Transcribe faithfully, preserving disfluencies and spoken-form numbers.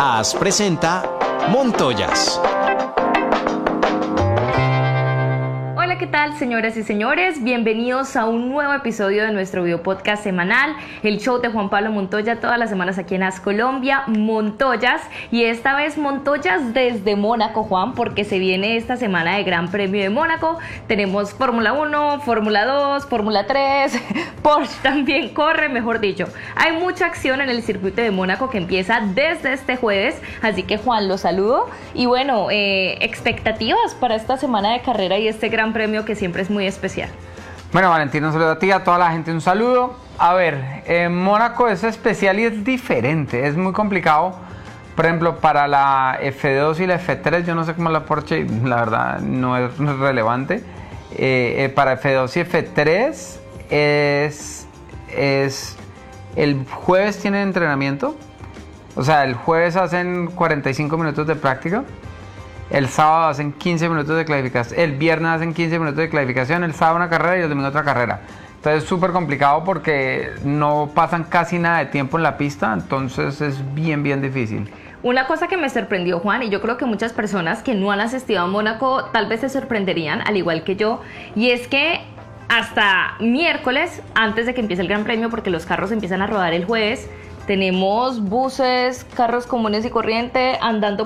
AS presenta Montoyas. Hola, ¿qué tal, señoras y señores? Bienvenidos a un nuevo episodio de nuestro video podcast semanal, el show de Juan Pablo Montoya, todas las semanas aquí en AS Colombia, Montoyas, y esta vez Montoyas desde Mónaco, Juan, porque se viene esta semana de Gran Premio de Mónaco. Tenemos Fórmula uno, Fórmula dos, Fórmula tres, Porsche también corre, mejor dicho. Hay mucha acción en el circuito de Mónaco que empieza desde este jueves, así que, Juan, lo saludo. Y bueno, eh, expectativas para esta semana de carrera y este Gran Premio que siempre es muy especial. Bueno, Valentina, un saludo a ti, a toda la gente un saludo. A ver, eh, Mónaco es especial y es diferente, es muy complicado. Por ejemplo, para la F dos y la F tres, yo no sé cómo la Porsche, la verdad no es relevante. Eh, eh, para F dos y F tres es, es el jueves tienen entrenamiento, o sea, el jueves hacen cuarenta y cinco minutos de práctica. El sábado hacen quince minutos de clasificación, el viernes hacen quince minutos de clasificación, el sábado una carrera y el domingo otra carrera. Entonces es súper complicado porque no pasan casi nada de tiempo en la pista, entonces es bien, bien difícil. Una cosa que me sorprendió, Juan, y yo creo que muchas personas que no han asistido a Mónaco tal vez se sorprenderían, al igual que yo, y es que hasta miércoles, antes de que empiece el Gran Premio, porque los carros empiezan a rodar el jueves, tenemos buses, carros comunes y corriente andando